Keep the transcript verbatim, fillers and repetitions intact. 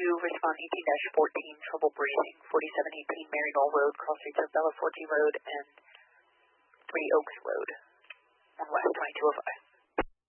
two, respond eighteen dash fourteen, trouble breathing, forty-seven eighteen Maryknoll Road, cross streets of Bellaforte Road and Three Oaks Road, on West twenty-two oh five.